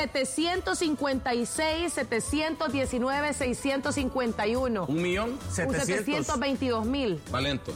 756, 719, 651. 1.722.000. Valento.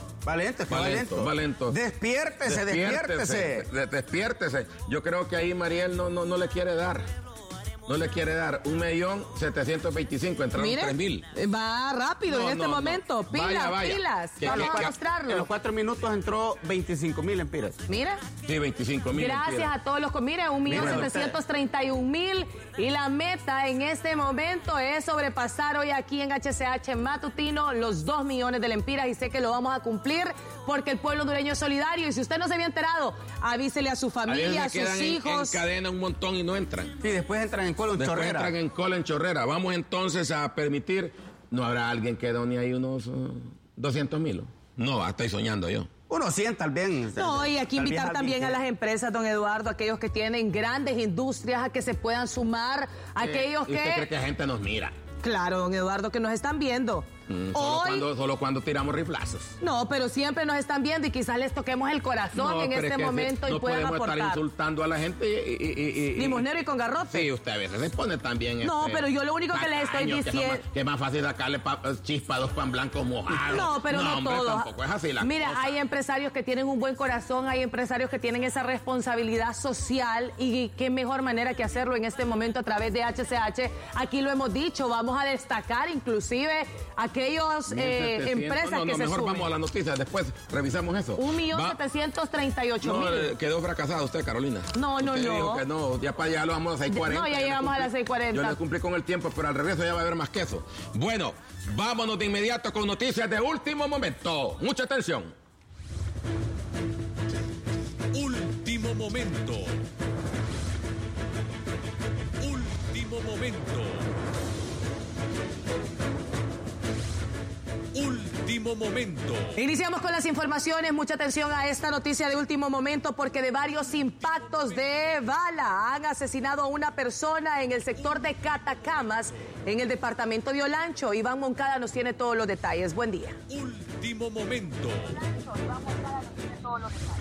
Despiértese. Yo creo que ahí Mariel no le quiere dar. No le quiere dar 1.725.000, entraron 3.000. Va rápido en este momento. Pilas. Vamos a mostrarlo. En los 4 minutos entró 25.000 empiras. Mira. Sí, 25.000. Gracias a todos los que mire, 1.731.000. Y la meta en este momento es sobrepasar hoy aquí en HCH Matutino los 2 millones de lempiras. Y sé que lo vamos a cumplir porque el pueblo hondureño es solidario. Y si usted no se había enterado, avísele a su familia, a sus hijos. En cadena un montón y no entran. Sí, después entran en cola en chorrera. Vamos entonces a permitir, ¿no habrá alguien que done ahí unos 200.000? No, estoy soñando yo. Unos 100 tal vez. No, y aquí invitar también a las empresas, don Eduardo, aquellos que tienen grandes industrias, a que se puedan sumar, aquellos que... ¿Usted cree que la gente nos mira? Claro, don Eduardo, que nos están viendo. Solo cuando tiramos riflazos. No, pero siempre nos están viendo y quizás les toquemos el corazón en este momento y puedan aportar. No podemos estar insultando a la gente y limosnero y con garrote. Sí, usted a veces se pone también. No, pero yo lo único que les estoy diciendo... Que es más fácil sacarle chispa a 2 pan blancos mojados. No, pero no todos. Tampoco es así la Mira, cosa. hay empresarios que tienen un buen corazón, hay empresarios que tienen esa responsabilidad social y qué mejor manera que hacerlo en este momento a través de HCH. Aquí lo hemos dicho, vamos a destacar inclusive aquellos... empresas que se mejor suben. Vamos a las noticias, después revisamos eso. 1.738.000. Quedó fracasada usted, Carolina. No. Dijo que no, ya para allá lo vamos a 6:40. No, ya llegamos a las 6:40. Yo le cumplí con el tiempo, pero al regreso ya va a haber más queso. Bueno, vámonos de inmediato con noticias de último momento. Mucha atención. Último momento. Último momento. Último momento. Iniciamos con las informaciones. Mucha atención a esta noticia de último momento porque de varios impactos de bala han asesinado a una persona en el sector de Catacamas, en el departamento de Olancho. Iván Moncada nos tiene todos los detalles. Buen día. Último momento. Iván Moncada nos tiene todos los detalles.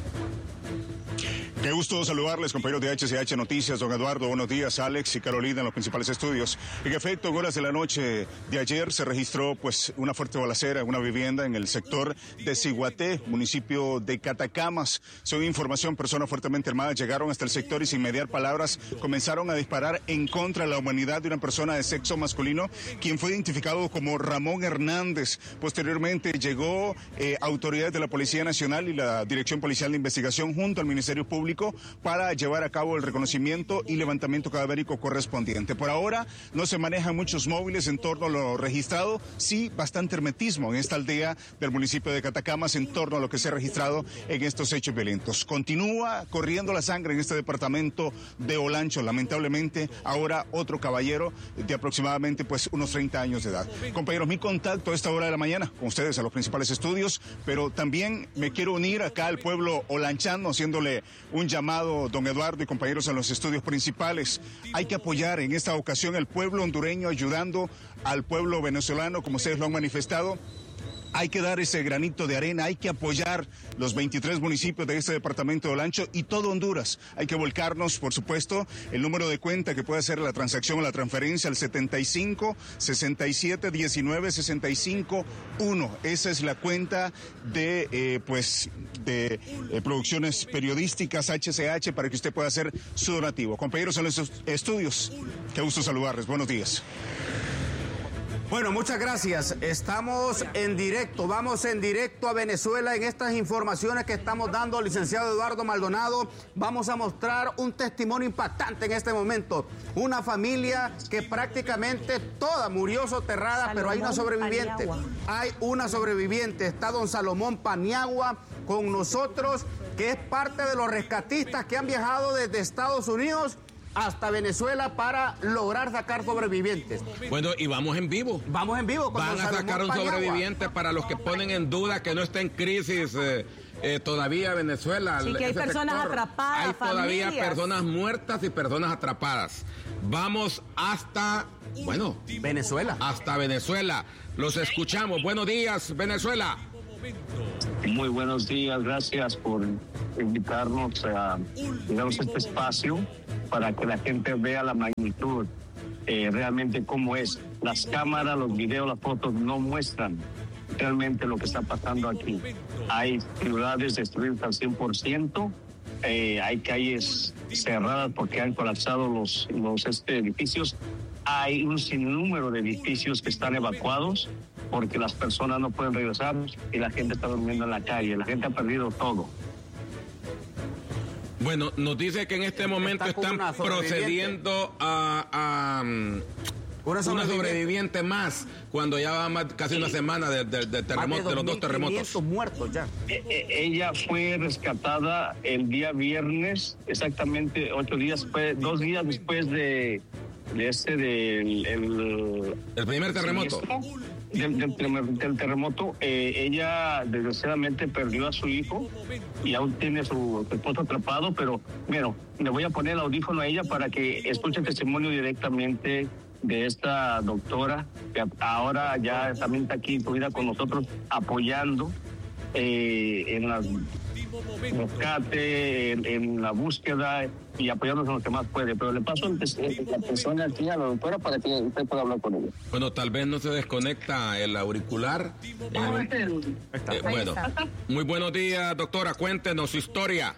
Qué gusto saludarles, compañeros de HCH Noticias, don Eduardo, buenos días, Alex y Carolina en los principales estudios. En efecto, en horas de la noche de ayer se registró una fuerte balacera en una vivienda en el sector de Ciguaté, municipio de Catacamas. Según información, personas fuertemente armadas llegaron hasta el sector y sin mediar palabras comenzaron a disparar en contra de la humanidad de una persona de sexo masculino, quien fue identificado como Ramón Hernández. Posteriormente llegó autoridades de la Policía Nacional y la Dirección Policial de Investigación junto al Ministerio Público para llevar a cabo el reconocimiento y levantamiento cadavérico correspondiente. Por ahora no se manejan muchos móviles en torno a lo registrado, sí bastante hermetismo en esta aldea del municipio de Catacamas en torno a lo que se ha registrado en estos hechos violentos. Continúa corriendo la sangre en este departamento de Olancho, lamentablemente ahora otro caballero de aproximadamente unos 30 años de edad. Compañeros, mi contacto a esta hora de la mañana con ustedes a los principales estudios, pero también me quiero unir acá al pueblo olanchano haciéndole un llamado, don Eduardo y compañeros en los estudios principales. Hay que apoyar en esta ocasión al pueblo hondureño ayudando al pueblo venezolano, como ustedes lo han manifestado. Hay que dar ese granito de arena, hay que apoyar los 23 municipios de este departamento de Olancho y todo Honduras. Hay que volcarnos, por supuesto, el número de cuenta que puede hacer la transacción o la transferencia al 75 67 19 65 1. Esa es la cuenta de producciones periodísticas HCH para que usted pueda hacer su donativo. Compañeros en los estudios, qué gusto saludarles. Buenos días. Bueno, muchas gracias. Estamos en directo, vamos en directo a Venezuela en estas informaciones que estamos dando al licenciado Eduardo Maldonado. Vamos a mostrar un testimonio impactante en este momento. Una familia que prácticamente toda murió soterrada, pero hay una sobreviviente. Hay una sobreviviente. Está don Salomón Paniagua con nosotros, que es parte de los rescatistas que han viajado desde Estados Unidos hasta Venezuela para lograr sacar sobrevivientes. Bueno, y vamos en vivo. Vamos en vivo. Van a sacar un sobreviviente para los que ponen en duda que no está en crisis todavía Venezuela. Sí, que hay personas atrapadas, hay todavía personas muertas y personas atrapadas. Vamos hasta, Venezuela. Hasta Venezuela. Los escuchamos. Buenos días, Venezuela. Muy buenos días, gracias por invitarnos a este espacio para que la gente vea la magnitud, realmente cómo es. Las cámaras, los videos, las fotos no muestran realmente lo que está pasando aquí. Hay ciudades destruidas al 100%, hay calles cerradas porque han colapsado los edificios. Hay un sinnúmero de edificios que están evacuados porque las personas no pueden regresar y la gente está durmiendo en la calle. La gente ha perdido todo. Bueno, nos dice que en este momento están procediendo a una sobreviviente más, cuando ya va más, casi una semana del terremoto, de los dos terremotos. Muertos ya. Ella fue rescatada el día viernes, exactamente 2 días después del primer terremoto. Del terremoto. Ella desgraciadamente perdió a su hijo y aún tiene su esposo atrapado, pero bueno, le voy a poner el audífono a ella para que escuche el testimonio directamente de esta doctora, que ahora ya también está aquí incluida con nosotros, apoyando en la rescate, en la búsqueda y apoyándonos en lo que más puede. Pero le paso la persona aquí a la doctora para que usted pueda hablar con ella. Bueno, tal vez no se desconecta el auricular. Bueno, muy buenos días, doctora. Cuéntenos su historia.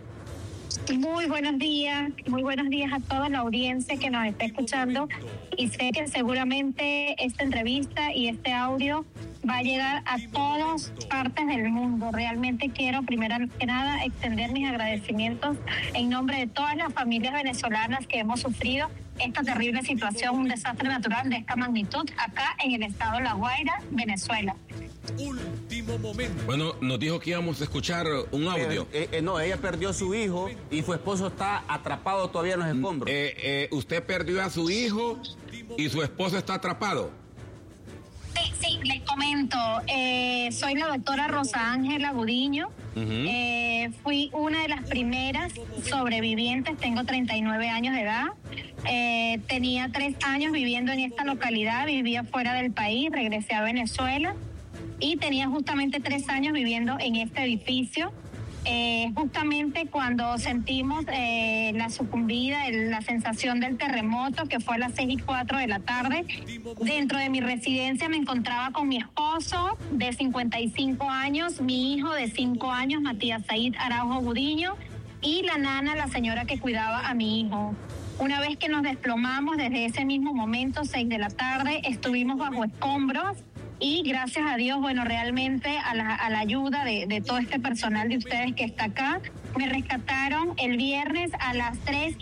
Muy buenos días a toda la audiencia que nos está escuchando, y sé que seguramente esta entrevista y este audio va a llegar a todas partes del mundo. Realmente quiero, primero que nada, extender mis agradecimientos en nombre de todas las familias venezolanas que hemos sufrido esta terrible situación, un desastre natural de esta magnitud acá en el estado de La Guaira, Venezuela. Último momento. Bueno, nos dijo que íbamos a escuchar un audio. No, ella perdió a su hijo y su esposo está atrapado todavía en los escombros. Usted perdió a su hijo y su esposo está atrapado. Sí, les comento. Soy la doctora Rosa Ángela Gudiño. Fui una de las primeras sobrevivientes. Tengo 39 años de edad. Tenía 3 años viviendo en esta localidad. Vivía fuera del país. Regresé a Venezuela. Y tenía justamente 3 años viviendo en este edificio. Justamente cuando sentimos la sucumbida, la sensación del terremoto, que fue a las 6:04 de la tarde, dentro de mi residencia me encontraba con mi esposo de 55 años, mi hijo de 5 años, Matías Said Araujo Gudiño, y la nana, la señora que cuidaba a mi hijo. Una vez que nos desplomamos, desde ese mismo momento, 6 de la tarde, estuvimos bajo escombros. Y gracias a Dios, bueno, realmente a la ayuda de todo este personal de ustedes que está acá, me rescataron el viernes a las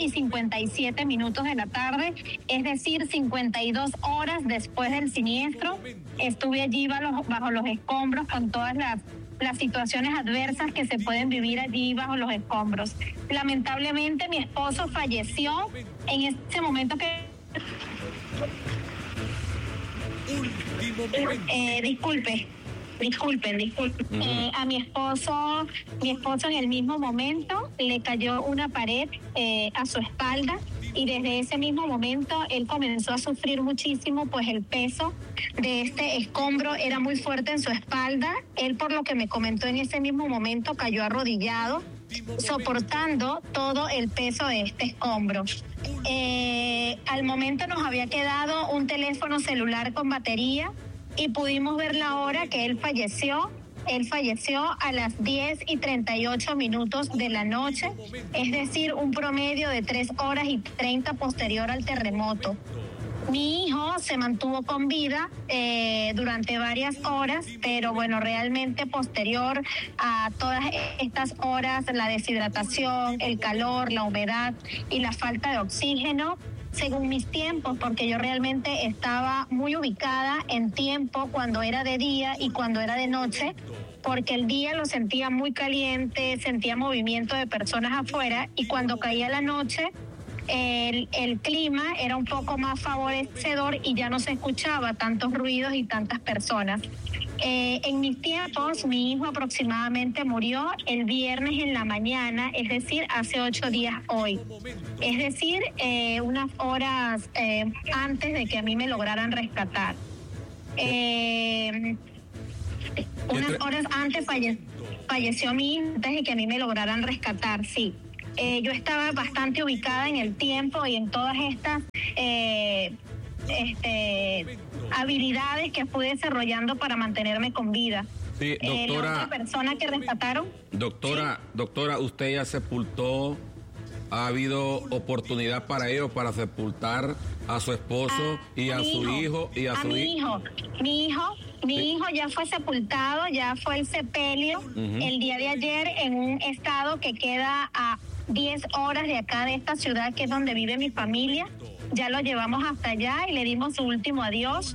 3:57 de la tarde, es decir, 52 horas después del siniestro. Estuve allí bajo los escombros con todas las situaciones adversas que se pueden vivir allí bajo los escombros. Lamentablemente, mi esposo falleció en ese momento que... Disculpen. A mi esposo en el mismo momento le cayó una pared a su espalda, y desde ese mismo momento él comenzó a sufrir muchísimo, pues el peso de este escombro era muy fuerte en su espalda. Él, por lo que me comentó en ese mismo momento, cayó arrodillado, soportando todo el peso de este escombro. Al momento nos había quedado un teléfono celular con batería y pudimos ver la hora que él falleció. Él falleció a las 10:38 de la noche, es decir, un promedio de 3:30 posterior al terremoto. Mi hijo se mantuvo con vida durante varias horas, pero bueno, realmente posterior a todas estas horas, la deshidratación, el calor, la humedad y la falta de oxígeno, según mis tiempos, porque yo realmente estaba muy ubicada en tiempo cuando era de día y cuando era de noche, porque el día lo sentía muy caliente, sentía movimiento de personas afuera, y cuando caía la noche, el clima era un poco más favorecedor y ya no se escuchaba tantos ruidos y tantas personas. En mis tiempos, mi hijo aproximadamente murió el viernes en la mañana, es decir, hace 8 días hoy. Es decir, unas horas antes de que a mí me lograran rescatar. Unas horas antes falleció mi hijo, antes de que a mí me lograran rescatar, sí. yo estaba bastante ubicada en el tiempo y en todas estas habilidades que fui desarrollando para mantenerme con vida. Sí, doctora. La otra persona que rescataron. Doctora, usted ya sepultó. ¿Ha habido oportunidad para ellos para sepultar a su esposo y a su hijo? Mi hijo ya fue sepultado, ya fue el sepelio el día de ayer en un estado que queda a 10 horas de acá de esta ciudad, que es donde vive mi familia. Ya lo llevamos hasta allá y le dimos su último adiós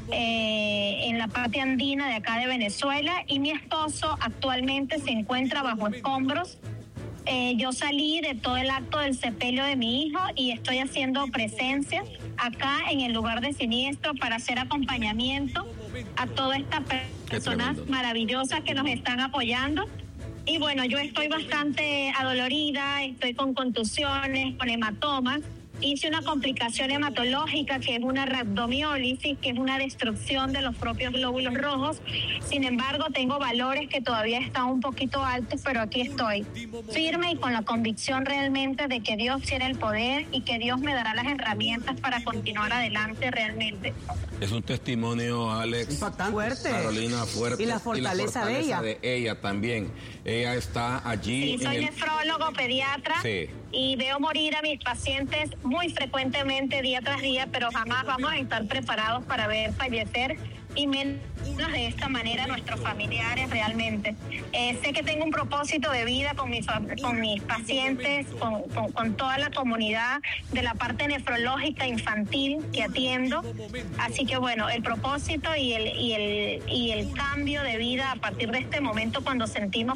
en la parte andina de acá de Venezuela, y mi esposo actualmente se encuentra bajo escombros. Yo salí de todo el acto del sepelio de mi hijo y estoy haciendo presencia acá en el lugar de siniestro para hacer acompañamiento a todas estas personas maravillosas que nos están apoyando. Y bueno, yo estoy bastante adolorida, estoy con contusiones, con hematomas. Hice una complicación hematológica que es una rhabdomiólisis, que es una destrucción de los propios glóbulos rojos. Sin embargo, tengo valores que todavía están un poquito altos, pero aquí estoy, firme y con la convicción realmente de que Dios tiene el poder y que Dios me dará las herramientas para continuar adelante realmente. Es un testimonio, Alex. Impactante. Fuerte. Carolina, fuerte. Y la fortaleza de ella también. Ella está allí. Sí, soy nefrólogo, pediatra. Sí. Y veo morir a mis pacientes muy frecuentemente, día tras día, pero jamás vamos a estar preparados para ver fallecer, y menos de esta manera nuestros familiares realmente. Sé que tengo un propósito de vida con mis pacientes, con toda la comunidad de la parte nefrológica infantil que atiendo. Así que bueno, el propósito y el cambio de vida a partir de este momento, cuando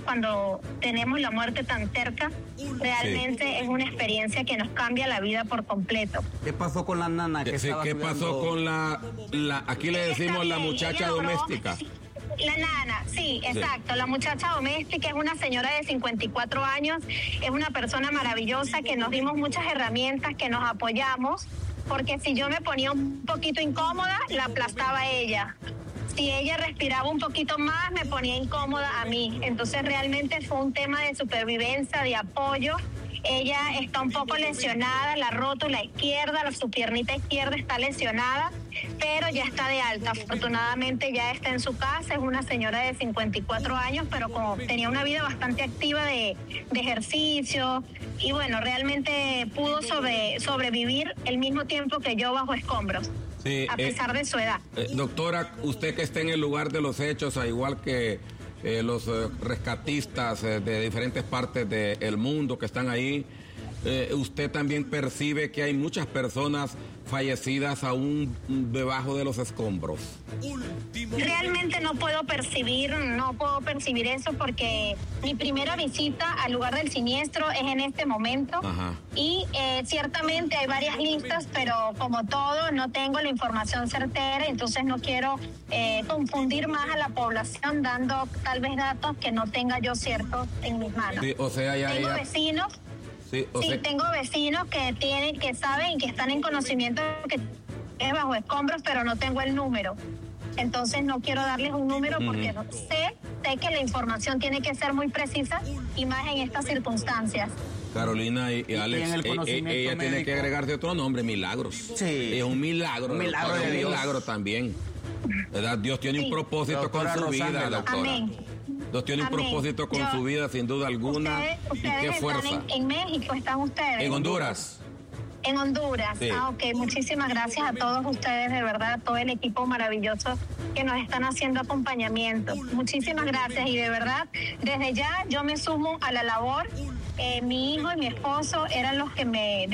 tenemos la muerte tan cerca, realmente es una experiencia que nos cambia la vida por completo. ¿Qué pasó con la nana que estaba ¿Qué pasó con la aquí le decimos la muchacha doméstica? La nana, sí, exacto. La muchacha doméstica es una señora de 54 años, es una persona maravillosa que nos dimos muchas herramientas, que nos apoyamos, porque si yo me ponía un poquito incómoda, la aplastaba ella. Si ella respiraba un poquito más, me ponía incómoda a mí. Entonces realmente fue un tema de supervivencia, de apoyo. Ella está un poco lesionada, la rótula izquierda, su piernita izquierda está lesionada, pero ya está de alta. Afortunadamente ya está en su casa, es una señora de 54 años, pero como tenía una vida bastante activa de ejercicio, y bueno, realmente pudo sobrevivir el mismo tiempo que yo bajo escombros. Sí, a pesar de su edad. Doctora, usted que está en el lugar de los hechos, al igual que los rescatistas de diferentes partes del mundo que están ahí, usted también percibe que hay muchas personas fallecidas aún debajo de los escombros. Realmente no puedo percibir eso, porque mi primera visita al lugar del siniestro es en este momento. Ajá. Y ciertamente hay varias listas, pero como todo no tengo la información certera, entonces no quiero confundir más a la población dando tal vez datos que no tenga yo ciertos en mis manos. Sí, o sea, tengo vecinos. Sí, tengo vecinos que saben, que están en conocimiento que es bajo escombros, pero no tengo el número. Entonces no quiero darles un número porque sé que la información tiene que ser muy precisa, y más en estas circunstancias. Carolina y Alex, ella tiene que agregarse otro nombre, Milagros. Sí. Es un milagro. Un milagro también. ¿Verdad? Dios tiene un propósito doctora con su vida, doctora. Amén. Dios tiene un propósito con su vida, sin duda alguna. Ustedes y qué fuerza. Están en México, ¿están ustedes? En Honduras. En Honduras. Sí. Ok, muchísimas gracias a todos ustedes, de verdad, todo el equipo maravilloso que nos están haciendo acompañamiento. Muchísimas gracias, y de verdad, desde ya yo me sumo a la labor. Mi hijo y mi esposo eran los que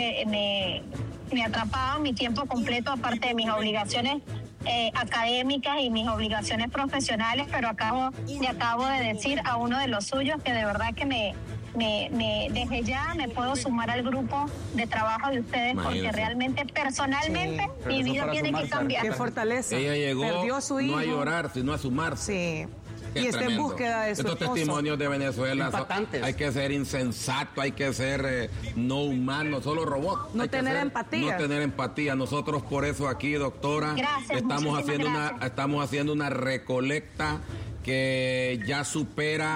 me atrapaban mi tiempo completo, aparte de mis obligaciones académicas y mis obligaciones profesionales, pero acabo de decir a uno de los suyos que de verdad que desde ya me puedo sumar al grupo de trabajo de ustedes. Imagínate. Porque realmente personalmente mi vida tiene que cambiar. Qué fortaleza. Ella llegó perdió a su hijo, no a llorar, sino a sumarse. Sí. Y está en búsqueda de su esposo. Estos testimonios de Venezuela hay que ser insensato, hay que ser no humano, solo robot. No tener empatía. No tener empatía. Nosotros por eso aquí, doctora, estamos haciendo una recolecta que ya supera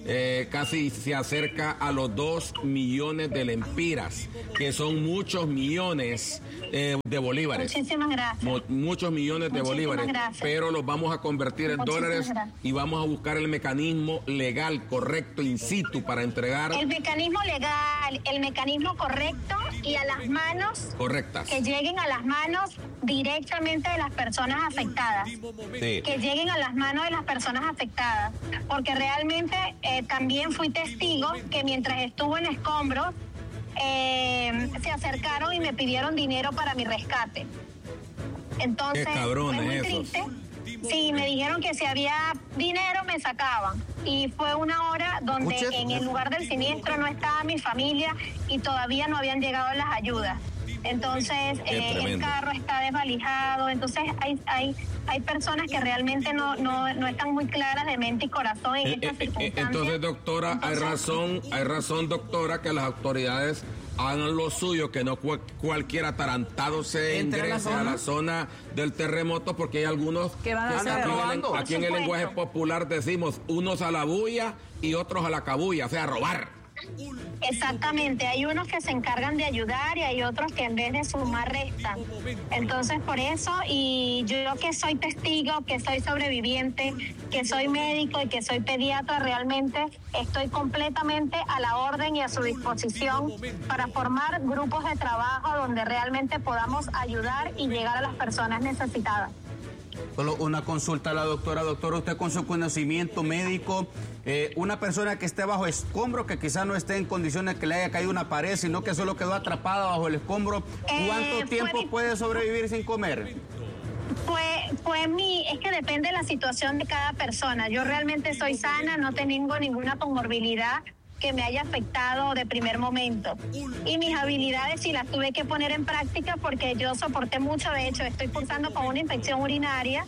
casi se acerca a los 2 millones de lempiras, que son muchos millones de bolívares. Muchísimas gracias. Muchos millones de bolívares, pero los vamos a convertir en dólares y vamos a buscar el mecanismo legal correcto in situ para entregar. El mecanismo legal, el mecanismo correcto y a las manos correctas. Que lleguen a las manos directamente de las personas afectadas. Sí. Que lleguen a las manos de las personas afectadas. Porque realmente también fui testigo que mientras estuvo en escombros, se acercaron y me pidieron dinero para mi rescate. Entonces, qué cabrones fue muy esos. triste. Sí, me dijeron que si había dinero me sacaban. Y fue una hora donde en el lugar del siniestro no estaba mi familia y todavía no habían llegado las ayudas. Entonces, el carro está desvalijado. Entonces, hay personas que realmente no están muy claras de mente y corazón en estas circunstancias. Entonces, doctora, hay razón, doctora, que las autoridades hagan lo suyo, que no cualquier atarantado se ingrese a la zona del terremoto, porque hay algunos que van a estar robando. Aquí en el lenguaje popular decimos unos a la bulla y otros a la cabulla, o sea, a robar. Exactamente, hay unos que se encargan de ayudar y hay otros que en vez de sumar restan. Entonces por eso, y yo que soy testigo, que soy sobreviviente, que soy médico y que soy pediatra, realmente estoy completamente a la orden y a su disposición para formar grupos de trabajo donde realmente podamos ayudar y llegar a las personas necesitadas. Solo una consulta a la doctora. Doctora, usted con su conocimiento médico, una persona que esté bajo escombro, que quizás no esté en condiciones que le haya caído una pared, sino que solo quedó atrapada bajo el escombro, ¿cuánto tiempo puede sobrevivir sin comer? Es que depende de la situación de cada persona. Yo realmente soy sana, no tengo ninguna comorbilidad que me haya afectado de primer momento. Y mis habilidades sí las tuve que poner en práctica porque yo soporté mucho. De hecho, estoy cursando con una infección urinaria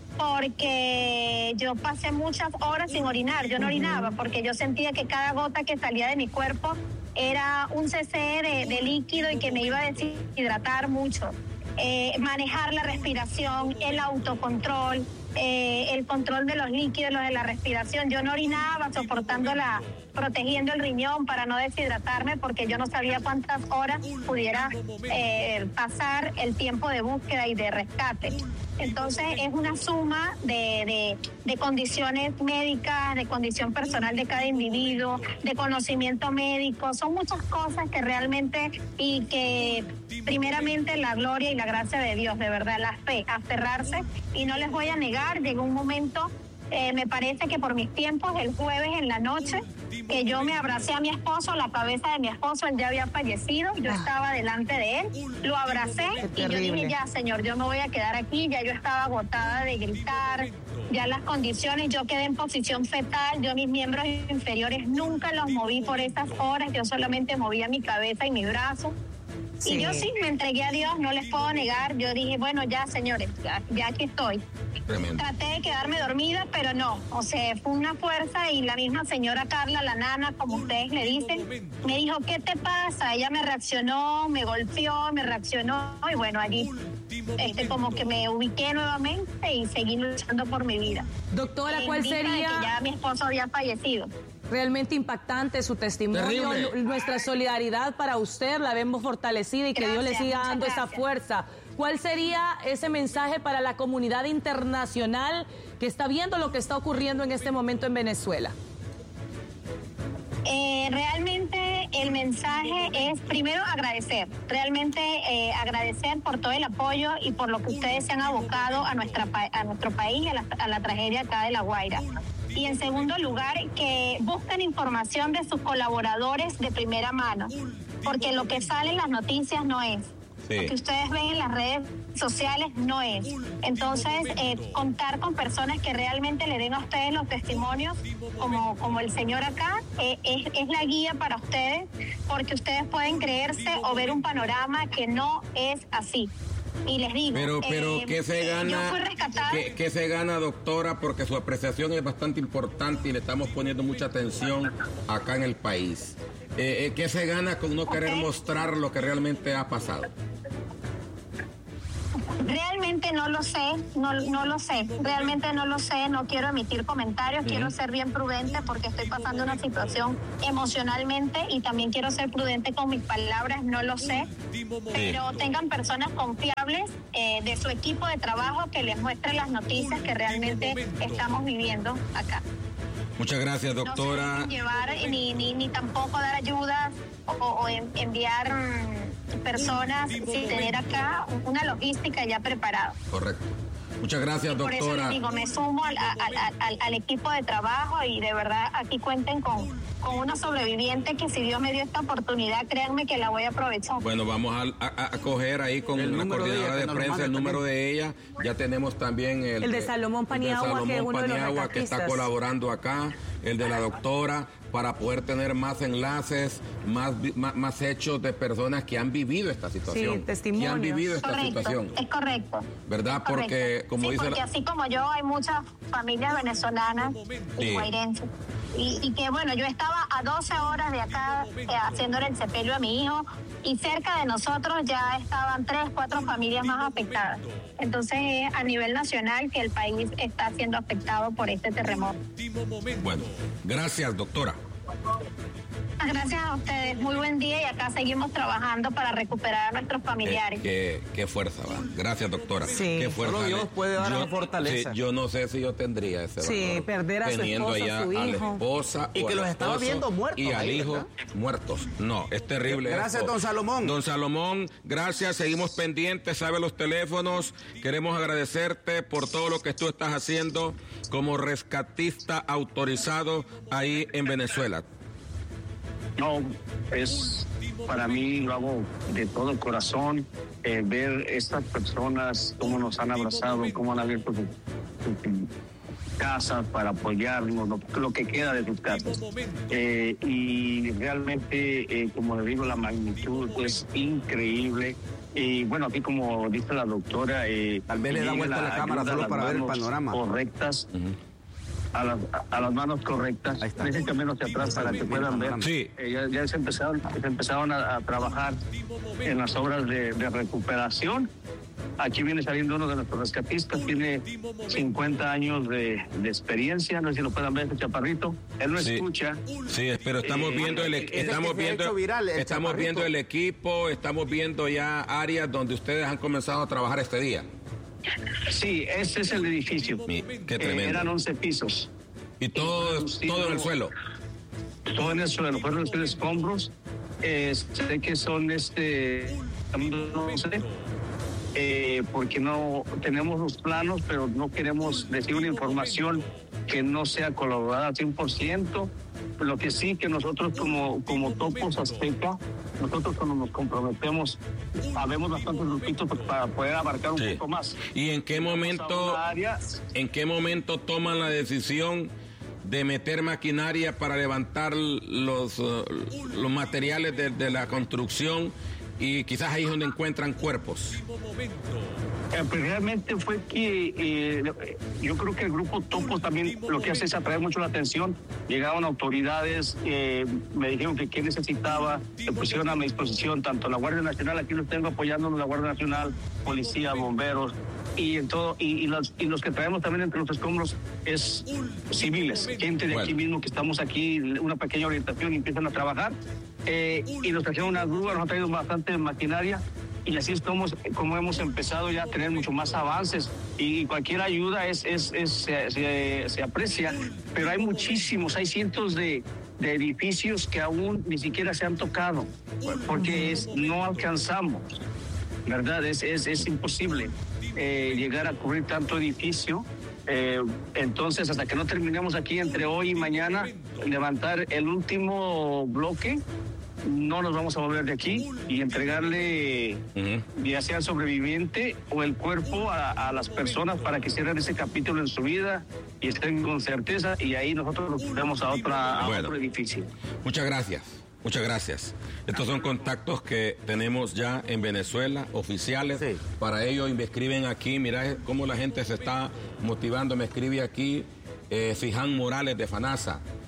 porque yo pasé muchas horas sin orinar. Yo no orinaba porque yo sentía que cada gota que salía de mi cuerpo era un cc de líquido y que me iba a deshidratar mucho. Manejar la respiración, el autocontrol, el control de los líquidos, los de la respiración. Yo no orinaba, protegiendo el riñón para no deshidratarme, porque yo no sabía cuántas horas pudiera pasar el tiempo de búsqueda y de rescate. Entonces es una suma de condiciones médicas, de condición personal de cada individuo, de conocimiento médico. Son muchas cosas que realmente, y que primeramente la gloria y la gracia de Dios, de verdad, la fe, aferrarse. Y no les voy a negar, llegó un momento, me parece que por mis tiempos, el jueves en la noche, que yo me abracé a mi esposo, la cabeza de mi esposo, él ya había fallecido, yo estaba delante de él, lo abracé y yo dije, ya señor, yo me voy a quedar aquí. Ya yo estaba agotada de gritar, ya las condiciones, yo quedé en posición fetal, yo mis miembros inferiores nunca los moví por esas horas, yo solamente movía mi cabeza y mi brazo. Sí. Y yo sí me entregué a Dios, no les puedo negar. Yo dije, bueno, ya señores, ya aquí estoy. Tremendo. Traté de quedarme dormida, pero no. O sea, fue una fuerza, y la misma señora Carla, la nana, como ustedes le dicen, me dijo, ¿qué te pasa? Ella me reaccionó, me golpeó, me reaccionó, y bueno, allí como que me ubiqué nuevamente y seguí luchando por mi vida. Doctora, ¿cuál sería? Que ya mi esposo había fallecido. Realmente impactante su testimonio. Terrible. Nuestra solidaridad para usted, la vemos fortalecida, y que Dios le siga dando esa fuerza. ¿Cuál sería ese mensaje para la comunidad internacional que está viendo lo que está ocurriendo en este momento en Venezuela? Realmente el mensaje es primero agradecer, realmente agradecer por todo el apoyo y por lo que ustedes se han abocado a nuestro país y a la tragedia acá de La Guaira. Y en segundo lugar, que busquen información de sus colaboradores de primera mano, porque lo que sale en las noticias no es. Sí. Lo que ustedes ven en las redes sociales no es. Entonces, contar con personas que realmente le den a ustedes los testimonios, como el señor acá, es la guía para ustedes, porque ustedes pueden creerse o ver un panorama que no es así. Y les digo, pero ¿qué se gana? Yo fui rescatada. ¿Qué se gana, doctora? Porque su apreciación es bastante importante y le estamos poniendo mucha atención acá en el país. ¿Qué se gana con no querer mostrar lo que realmente ha pasado? Realmente no lo sé, no lo sé, realmente no lo sé, no quiero emitir comentarios, quiero ser bien prudente porque estoy pasando una situación emocionalmente y también quiero ser prudente con mis palabras, no lo sé, pero tengan personas confiables de su equipo de trabajo que les muestren las noticias que realmente estamos viviendo acá. Muchas gracias, doctora. No se llevar ni tampoco dar ayudas o enviar personas sin tener acá una logística ya preparada. Correcto. Muchas gracias, y por doctora. Por eso les digo, me sumo al equipo de trabajo y de verdad aquí cuenten con una sobreviviente que si Dios me dio esta oportunidad, créanme que la voy a aprovechar. Bueno, vamos a coger ahí con una coordinadora de prensa el número de ella. Ya tenemos también el de Salomón Paniagua, que es uno de los rescatistas, que está colaborando acá, el de la doctora, para poder tener más enlaces, más hechos de personas que han vivido esta situación. Sí, testimonios. Que han vivido esta situación. Es correcto. ¿Verdad? Porque, como dice porque así como yo, hay muchas familias venezolanas y guairenses. Y que bueno, yo estaba a 12 horas de acá haciéndole el sepelio a mi hijo y cerca de nosotros ya estaban 3, 4 familias más afectadas. Entonces a nivel nacional que el país está siendo afectado por este terremoto. Bueno, gracias, doctora. Gracias a ustedes, muy buen día y acá seguimos trabajando para recuperar a nuestros familiares. Qué fuerza, va. Gracias, doctora. Sí. Qué fuerza. Solo Dios puede dar la fortaleza. Sí, yo no sé si yo tendría ese valor. Sí, perder a su teniendo esposa, allá a su hijo. a la esposa y que los estaba viendo muertos y al ahí, hijo ¿verdad? muertos. No, es terrible. Gracias, esto. don Salomón. Don Salomón, gracias. Seguimos pendientes. Sabe los teléfonos. Queremos agradecerte por todo lo que tú estás haciendo como rescatista autorizado ahí en Venezuela. No, para mí lo hago de todo el corazón, ver estas personas, cómo nos han abrazado, cómo han abierto sus casas para apoyarnos, lo que queda de sus casas. Y realmente, como le digo, la magnitud es increíble. Y bueno, aquí como dice la doctora, tal vez le da vuelta a la cámara solo para ver el panorama. Correctas. A las manos correctas, menos hacia atrás para que puedan ver. Sí. Ya se empezaron a trabajar en las obras de recuperación. Aquí viene saliendo uno de nuestros rescatistas, tiene 50 años de experiencia, no sé si lo puedan ver, este chaparrito. Él no escucha. Sí, pero estamos viendo viendo el equipo, estamos viendo ya áreas donde ustedes han comenzado a trabajar este día. Sí, ese es el edificio. Qué tremendo. Eran 11 pisos. Y todo en el suelo. Todo en el suelo, fueron los escombros. Sé que son no sé, porque no tenemos los planos, pero no queremos decir una información que no sea colaborada al 100%. Lo que sí que nosotros como Topos Azteca, nosotros cuando nos comprometemos, habemos bastantes grupitos para poder abarcar un poco más. ¿Y en qué momento toman la decisión de meter maquinaria para levantar los materiales de la construcción? Y quizás ahí es donde encuentran cuerpos. Pues realmente fue que yo creo que el grupo Topos también lo que hace es atraer mucho la atención. Llegaron autoridades, me dijeron que qué necesitaba, se pusieron a mi disposición tanto la Guardia Nacional, aquí los tengo apoyándonos, la Guardia Nacional, policía, bomberos, y en todo, y los que traemos también entre los escombros es civiles, gente de aquí mismo que estamos aquí, una pequeña orientación y empiezan a trabajar. Y nos trajeron una grúa, nos han traído bastante maquinaria y así es como hemos empezado ya a tener mucho más avances y cualquier ayuda se aprecia, pero hay muchísimos, hay cientos de edificios que aún ni siquiera se han tocado porque no alcanzamos, ¿verdad? Es imposible llegar a cubrir tanto edificio. Entonces, hasta que no terminemos aquí entre hoy y mañana, levantar el último bloque, no nos vamos a mover de aquí y entregarle ya sea el sobreviviente o el cuerpo a las personas para que cierren ese capítulo en su vida y estén con certeza y ahí nosotros nos movemos a otro edificio. Muchas gracias. Muchas gracias. Estos son contactos que tenemos ya en Venezuela, oficiales. Sí. Para ello me escriben aquí, mira cómo la gente se está motivando. Me escribe aquí Fiján Morales de FANASA.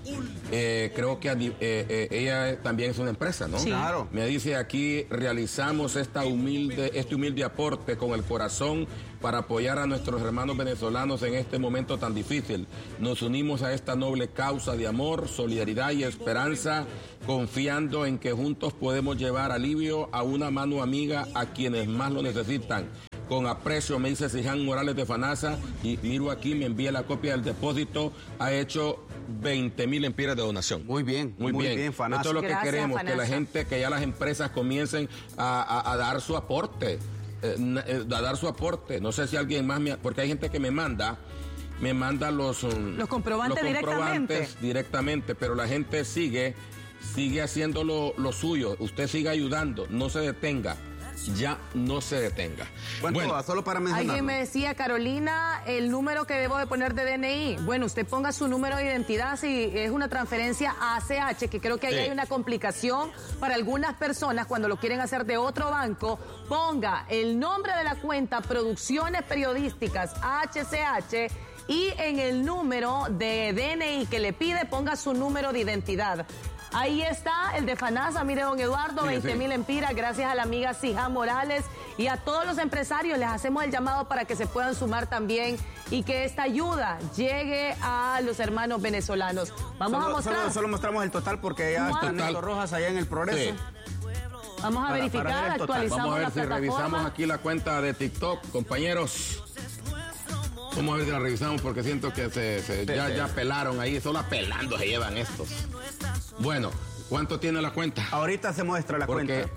creo que ella también es una empresa, ¿no? Sí. Claro. Me dice aquí, realizamos este humilde aporte con el corazón para apoyar a nuestros hermanos venezolanos en este momento tan difícil. Nos unimos a esta noble causa de amor, solidaridad y esperanza, confiando en que juntos podemos llevar alivio a una mano amiga a quienes más lo necesitan. Con aprecio, me dice Siján Morales de FANASA, y miro aquí, me envía la copia del depósito, ha hecho 20,000 lempiras de donación. Muy bien, FANASA. Esto es lo que Gracias, queremos, FANASA. que la gente, que ya las empresas comiencen a dar su aporte, No sé si alguien más, porque hay gente que me manda los comprobantes directamente, pero la gente sigue haciendo lo suyo. Usted sigue ayudando, no se detenga. Ya no se detenga. Bueno, solo para mencionarlo. Alguien me decía, Carolina, el número que debo de poner de DNI. Bueno, usted ponga su número de identidad si es una transferencia a ACH, que creo que ahí Sí. hay una complicación para algunas personas cuando lo quieren hacer de otro banco. Ponga el nombre de la cuenta Producciones Periodísticas HCH y en el número de DNI que le pide ponga su número de identidad. Ahí está el de FANASA, mire don Eduardo, 20,000 lempiras, gracias a la amiga Siján Morales y a todos los empresarios les hacemos el llamado para que se puedan sumar también y que esta ayuda llegue a los hermanos venezolanos. Vamos a mostrar. Solo mostramos el total porque ya está Néstor Rojas allá en el Progreso. Sí. Vamos a verificar, para ver el total. actualizamos Vamos a ver la si revisamos plataforma. aquí la cuenta de TikTok, compañeros. Vamos a ver si la revisamos porque siento que ya pelaron ahí, solo apelando se llevan estos. Bueno, ¿cuánto tiene la cuenta? Ahorita se muestra la cuenta.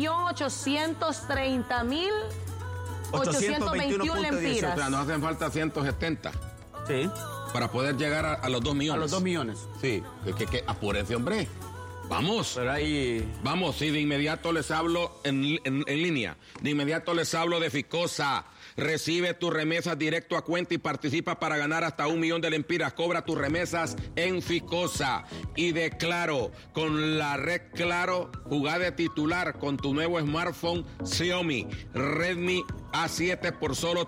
1.830.821 lempiras. O sea, nos hacen falta 170 Sí. para poder llegar a los 2 millones. A los 2 millones. Sí, que apúrense, hombre. Vamos. Pero ahí... Vamos, sí, de inmediato les hablo en línea. De inmediato les hablo de Ficosa. Recibe tus remesas directo a cuenta y participa para ganar hasta 1 millón de lempiras. Cobra tus remesas en Ficosa. Y de Claro, con la red Claro, jugá de titular con tu nuevo smartphone Xiaomi Redmi A7 por solo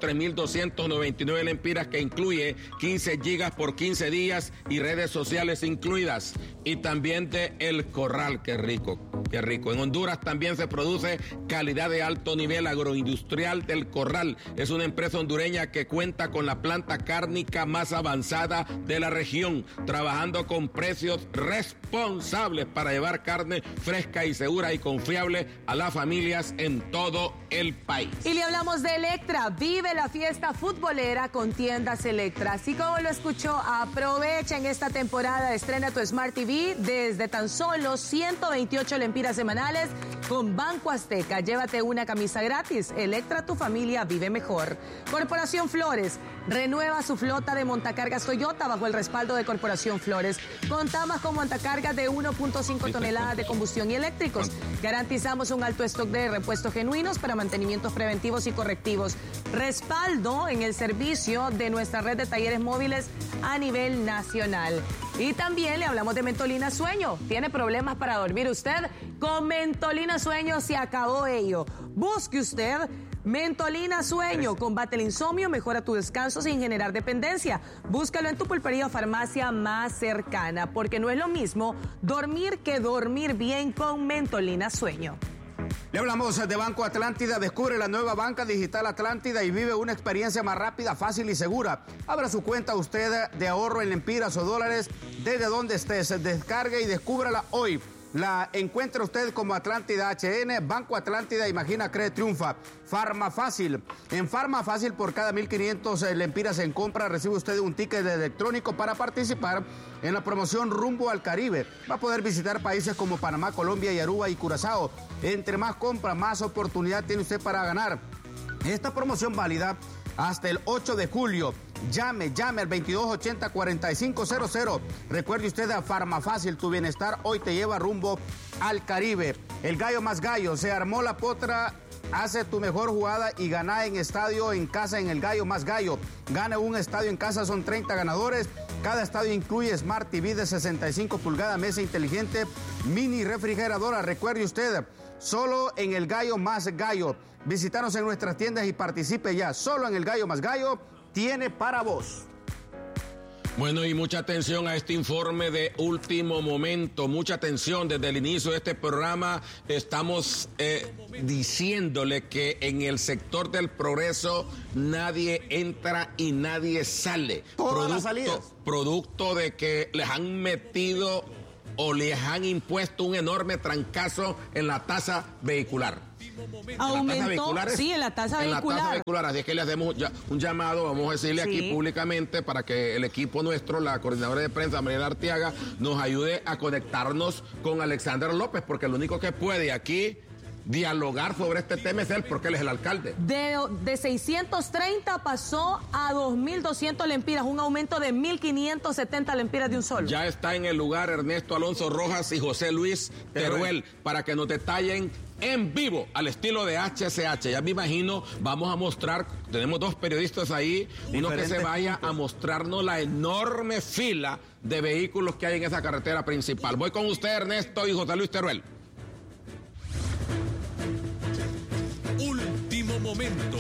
3,299 lempiras, que incluye 15 gigas por 15 días y redes sociales incluidas. Y también de El Corral, qué rico, qué rico. En Honduras también se produce calidad de alto nivel agroindustrial del Corral. Es una empresa hondureña que cuenta con la planta cárnica más avanzada de la región, trabajando con precios responsables para llevar carne fresca y segura y confiable a las familias en todo el país. Y le hablamos de Electra. Vive la fiesta futbolera con tiendas Electra. Así como lo escuchó, aprovecha en esta temporada, estrena tu Smart TV desde tan solo 128 lempiras semanales con Banco Azteca. Llévate una camisa gratis. Electra, tu familia vive mejor. Corporación Flores renueva su flota de montacargas Toyota bajo el respaldo de Corporación Flores. Contamos con montacargas de 1.5 toneladas de combustión y eléctricos. Garantizamos un alto stock de repuestos genuinos para mantenimientos preventivos y correctivos. Respaldo en el servicio de nuestra red de talleres móviles a nivel nacional. Y también le hablamos de Mentolina Sueño. ¿Tiene problemas para dormir usted? Con Mentolina Sueño se acabó ello. Busque usted Mentolina Sueño. Combate el insomnio, mejora tu descanso sin generar dependencia. Búscalo en tu pulpería o farmacia más cercana, porque no es lo mismo dormir que dormir bien con Mentolina Sueño. Le hablamos de Banco Atlántida. Descubre la nueva banca digital Atlántida y vive una experiencia más rápida, fácil y segura. Abra su cuenta usted de ahorro en lempiras o dólares desde donde estés. Descargue y descúbrala hoy. La encuentra usted como Atlántida HN, Banco Atlántida, imagina, cree, triunfa. Farma Fácil. En Farma Fácil, por cada 1,500 lempiras en compra, recibe usted un ticket electrónico para participar en la promoción Rumbo al Caribe. Va a poder visitar países como Panamá, Colombia, y Aruba y Curazao. Entre más compra, más oportunidad tiene usted para ganar. Esta promoción válida hasta el 8 de julio. Llame al 2280-4500. Recuerde usted a Farmafácil, tu bienestar hoy te lleva rumbo al Caribe. El gallo más gallo, se armó la potra, hace tu mejor jugada y gana en estadio en casa en el gallo más gallo. Gana un estadio en casa, son 30 ganadores. Cada estadio incluye Smart TV de 65 pulgadas, mesa inteligente, mini refrigeradora. Recuerde usted, solo en el gallo más gallo. Visítanos en nuestras tiendas y participe ya. Solo en el gallo más gallo tiene para vos. Bueno, y mucha atención a este informe de último momento, mucha atención. Desde el inicio de este programa estamos diciéndole que en el sector del Progreso nadie entra y nadie sale. Todas las salidas. Producto de que les han metido o les han impuesto un enorme trancazo en la tasa vehicular. Aumentó, sí, en la tasa vehicular. Así que le hacemos un llamado, vamos a decirle aquí públicamente, para que el equipo nuestro, la coordinadora de prensa, Mariela Arteaga, nos ayude a conectarnos con Alexander López, porque el único que puede aquí dialogar sobre este tema es él, porque él es el alcalde. De 630 pasó a 2.200 lempiras, un aumento de 1.570 lempiras de un solo. Ya está en el lugar Ernesto Alonso Rojas y José Luis Teruel para que nos detallen en vivo, al estilo de HCH. Ya me imagino, vamos a mostrar, tenemos dos periodistas ahí, uno que se vaya a mostrarnos la enorme fila de vehículos que hay en esa carretera principal. Voy con usted, Ernesto y José Luis Teruel. Último momento.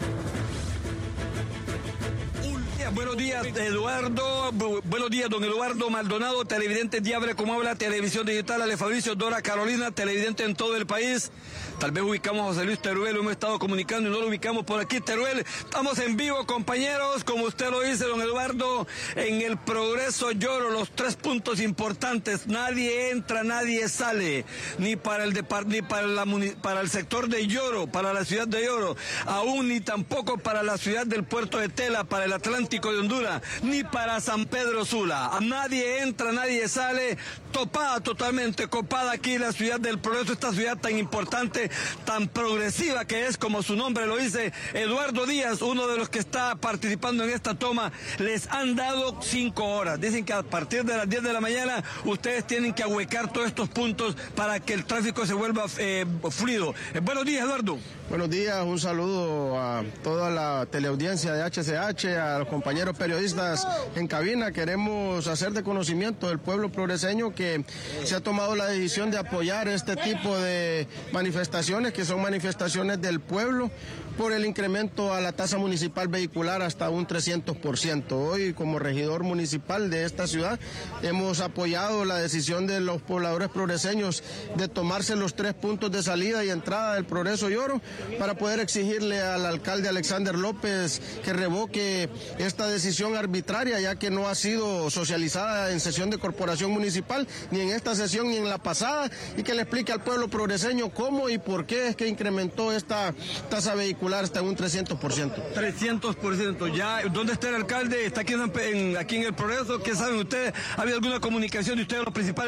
Buenos días, Eduardo. Buenos días, don Eduardo Maldonado, televidente Diable como habla, televisión digital, Ale Fabricio, Dora Carolina, televidente en todo el país. Tal vez ubicamos a José Luis Teruel, lo hemos estado comunicando y no lo ubicamos por aquí. Teruel, estamos en vivo, compañeros, como usted lo dice, don Eduardo, en el Progreso Lloro, los 3 puntos importantes. Nadie entra, nadie sale, ni para el sector de Lloro, para la ciudad de Lloro, aún ni tampoco para la ciudad del puerto de Tela, para el Atlántico de Honduras, ni para San Pedro Sula. Nadie entra, nadie sale, topada, totalmente copada aquí la ciudad del Progreso, esta ciudad tan importante, tan progresiva que es, como su nombre lo dice. Eduardo Díaz, uno de los que está participando en esta toma, les han dado 5 horas. Dicen que a partir de las 10 de la mañana ustedes tienen que ahuecar todos estos puntos para que el tráfico se vuelva fluido. Buenos días, Eduardo. Buenos días, un saludo a toda la teleaudiencia de HCH, a los compañeros periodistas en cabina. Queremos hacer de conocimiento del pueblo progreseño que se ha tomado la decisión de apoyar este tipo de manifestaciones, que son manifestaciones del pueblo, por el incremento a la tasa municipal vehicular hasta un 300%. Hoy, como regidor municipal de esta ciudad, hemos apoyado la decisión de los pobladores progreseños de tomarse los 3 puntos de salida y entrada del Progreso Lloro para poder exigirle al alcalde Alexander López que revoque esta decisión arbitraria, ya que no ha sido socializada en sesión de corporación municipal, ni en esta sesión ni en la pasada, y que le explique al pueblo progreseño cómo y por qué es que incrementó esta tasa vehicular hasta un 300%. 300%. Ya, ¿dónde está el alcalde? ¿Está aquí en el Progreso? ¿Qué saben ustedes? ¿Ha habido alguna comunicación de ustedes, los principales